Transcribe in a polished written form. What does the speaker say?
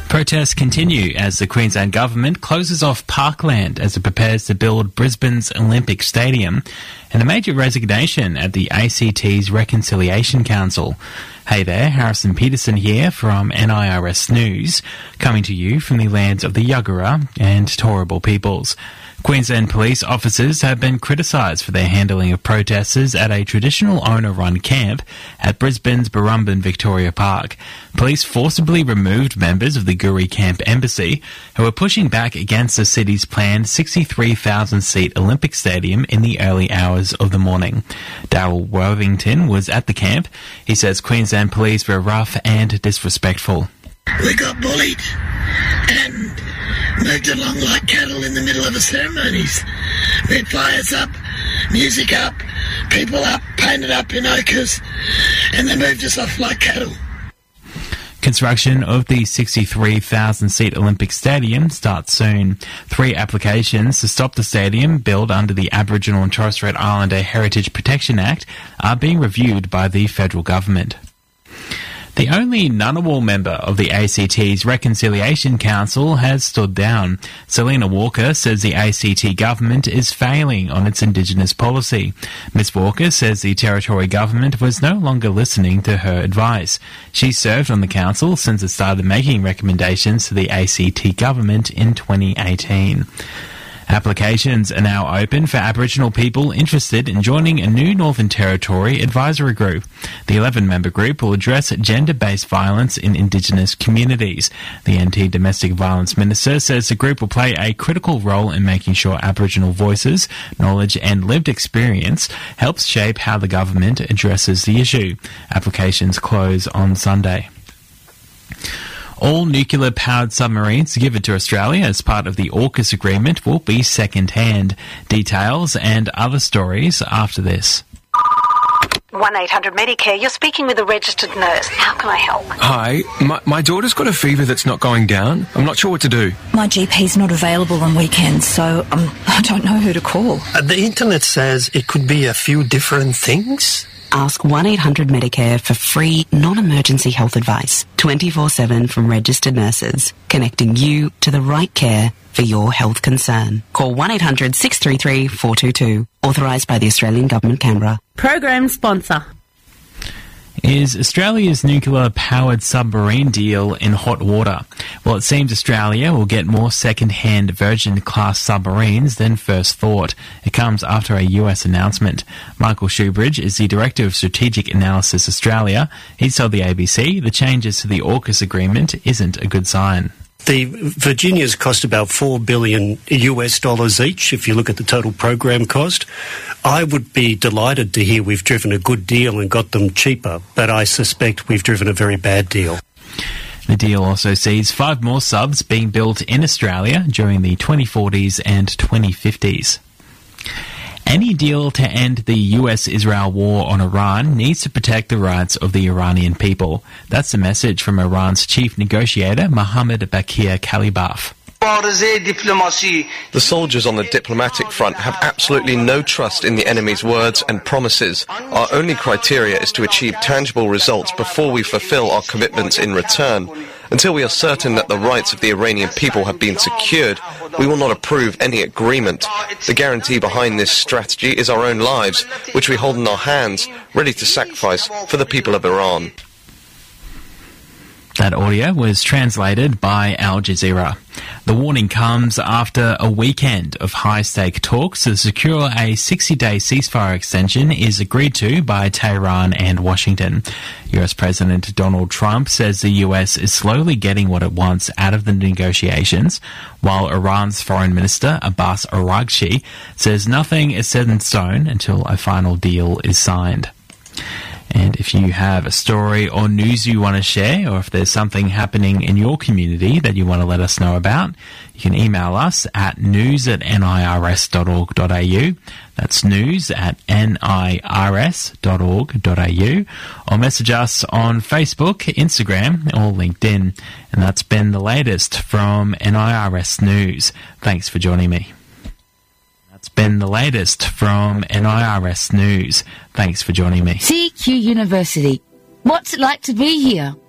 Protests continue as the Queensland government closes off parkland as it prepares to build Brisbane's Olympic Stadium, and a major resignation at the ACT's Reconciliation Council. Hey there, Harrison Peterson here from NIRS News, coming to you from the lands of the Yuggera and Turrbal peoples. Queensland police officers have been criticised for their handling of protesters at a traditional owner-run camp at Brisbane's Barumban Victoria Park. Police forcibly removed members of the Guri Camp Embassy who were pushing back against the city's planned 63,000-seat Olympic Stadium in the early hours of the morning. Darryl Worthington was at the camp. He says Queensland police were rough and disrespectful. We got bullied and moved along like cattle in the middle of the ceremonies. We had fires up, music up, people up, painted up in ochres, and they moved us off like cattle. Construction of the 63,000-seat Olympic Stadium starts soon. 3 applications to stop the stadium built under the Aboriginal and Torres Strait Islander Heritage Protection Act are being reviewed by the federal government. The only Ngunnawal member of the ACT's Reconciliation Council has stood down. Selena Walker says the ACT government is failing on its Indigenous policy. Ms Walker says the Territory government was no longer listening to her advice. She served on the council since it started making recommendations to the ACT government in 2018. Applications are now open for Aboriginal people interested in joining a new Northern Territory advisory group. The 11-member group will address gender-based violence in Indigenous communities. The Anti-Domestic Violence Minister says the group will play a critical role in making sure Aboriginal voices, knowledge and lived experience helps shape how the government addresses the issue. Applications close on Sunday. All nuclear-powered submarines given to Australia as part of the AUKUS agreement will be second-hand. Details and other stories after this. 1-800-MEDICARE, you're speaking with a registered nurse. How can I help? Hi, my daughter's got a fever that's not going down. I'm not sure what to do. My GP's not available on weekends, so I don't know who to call. The internet says it could be a few different things. Ask 1-800-MEDICARE for free, non-emergency health advice, 24/7 from registered nurses, connecting you to the right care for your health concern. Call 1-800-633-422, authorised by the Australian Government, Canberra. Program sponsor. Is Australia's nuclear-powered submarine deal in hot water? Well, it seems Australia will get more second-hand Virgin-class submarines than first thought. It comes after a US announcement. Michael Shoebridge is the Director of Strategic Analysis Australia. He told the ABC the changes to the AUKUS agreement isn't a good sign. The Virginias cost about $4 billion each, if you look at the total program cost. I would be delighted to hear we've driven a good deal and got them cheaper, but I suspect we've driven a very bad deal. The deal also sees 5 more subs being built in Australia during the 2040s and 2050s. Any deal to end the US-Israel war on Iran needs to protect the rights of the Iranian people. That's the message from Iran's chief negotiator, Mohammad Bakir Kalibaf. The soldiers on the diplomatic front have absolutely no trust in the enemy's words and promises. Our only criteria is to achieve tangible results before we fulfill our commitments in return. Until we are certain that the rights of the Iranian people have been secured, we will not approve any agreement. The guarantee behind this strategy is our own lives, which we hold in our hands, ready to sacrifice for the people of Iran. That audio was translated by Al Jazeera. The warning comes after a weekend of high-stake talks to secure a 60-day ceasefire extension is agreed to by Tehran and Washington. US President Donald Trump says the US is slowly getting what it wants out of the negotiations, while Iran's Foreign Minister Abbas Araghchi says nothing is set in stone until a final deal is signed. And if you have a story or news you want to share, or if there's something happening in your community that you want to let us know about, you can email us at news@nirs.org.au. That's news@nirs.org.au. Or message us on Facebook, Instagram, or LinkedIn. And that's been the latest from NIRS News. Thanks for joining me. That's been the latest from NIRS News. Thanks for joining me. CQ University. What's it like to be here?